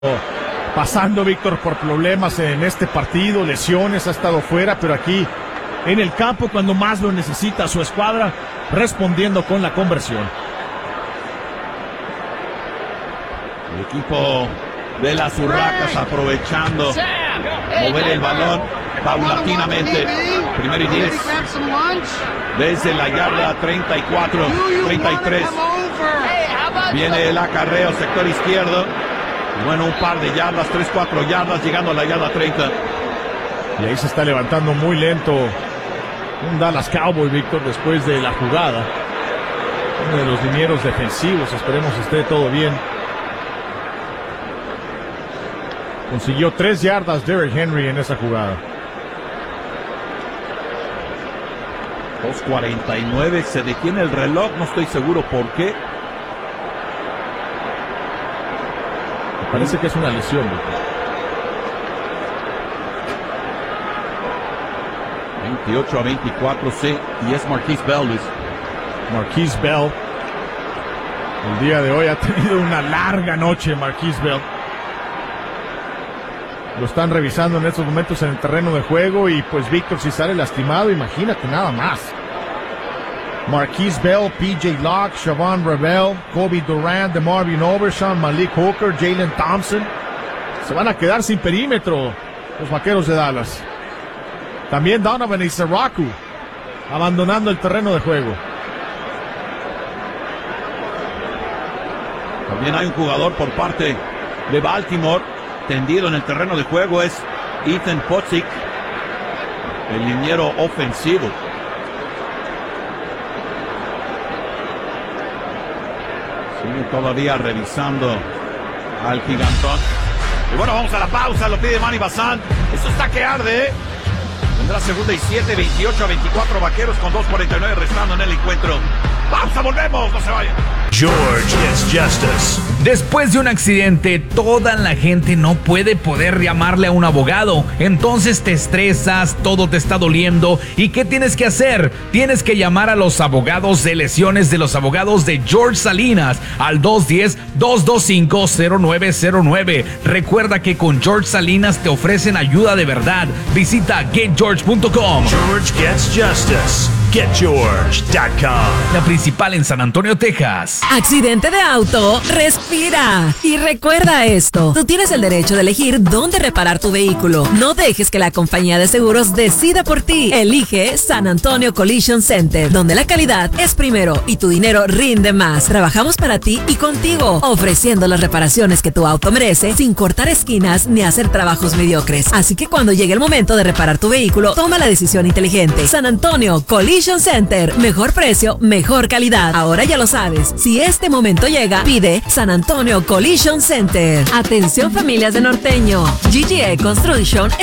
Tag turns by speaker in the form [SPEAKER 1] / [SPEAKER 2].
[SPEAKER 1] pasando, Víctor, por problemas en este partido, lesiones, ha estado fuera, pero aquí en el campo cuando más lo necesita su escuadra, respondiendo con la conversión.
[SPEAKER 2] El equipo de las Urracas aprovechando mover el balón paulatinamente. Primero y 10 desde la yarda 34, 33. Viene el acarreo, sector izquierdo. Y bueno, un par de yardas, 3-4 yardas, llegando a la yarda 30.
[SPEAKER 1] Y ahí se está levantando muy lento un Dallas Cowboy, Víctor, después de la jugada. Uno de los linieros defensivos, esperemos esté todo bien. Consiguió 3 yardas Derrick Henry en esa jugada.
[SPEAKER 2] 2:49, se detiene el reloj, no estoy seguro por qué.
[SPEAKER 1] Me parece que es una lesión, Víctor.
[SPEAKER 2] 28-24, sí, y es Marquise Bell, Luis.
[SPEAKER 1] Marquise Bell. El día de hoy ha tenido una larga noche Marquise Bell. Lo están revisando en estos momentos en el terreno de juego y pues Víctor, si sale lastimado, imagínate nada más. Marquise Bell, PJ Locke, Shavon Revel, Kobe Durant, DeMarvin Overshawn, Malik Hooker, Jalen Thompson. Se van a quedar sin perímetro los Vaqueros de Dallas. También Donovan Izaraku abandonando el terreno de juego.
[SPEAKER 2] También hay un jugador por parte de Baltimore tendido en el terreno de juego, es Ethan Pocic, el liniero ofensivo. Sigue todavía revisando al gigantón. Y bueno, vamos a la pausa, lo pide Manny Bazán. Esto está que arde, ¿eh? Tendrá segunda y 7, 28-24 Vaqueros con 2:49 restando en el encuentro. Pausa, volvemos, no se vayan.
[SPEAKER 3] George Gets Justice. Después de un accidente, toda la gente no puede llamarle a un abogado. Entonces te estresas, todo te está doliendo. ¿Y qué tienes que hacer? Tienes que llamar a los abogados de lesiones de los abogados de George Salinas al 210-225-0909. Recuerda que con George Salinas te ofrecen ayuda de verdad. Visita getgeorge.com.
[SPEAKER 4] George Gets Justice. GetGeorge.com.
[SPEAKER 3] La principal en San Antonio, Texas.
[SPEAKER 5] Accidente de auto, respira. Y recuerda esto, tú tienes el derecho de elegir dónde reparar tu vehículo. No dejes que la compañía de seguros decida por ti. Elige San Antonio Collision Center, donde la calidad es primero y tu dinero rinde más. Trabajamos para ti y contigo, ofreciendo las reparaciones que tu auto merece sin cortar esquinas ni hacer trabajos mediocres. Así que cuando llegue el momento de reparar tu vehículo, toma la decisión inteligente. San Antonio Collision Center, mejor precio, mejor calidad. Ahora ya lo sabes, si este momento llega, pide San Antonio Collision Center. Atención familias de Norteño, GGA Construction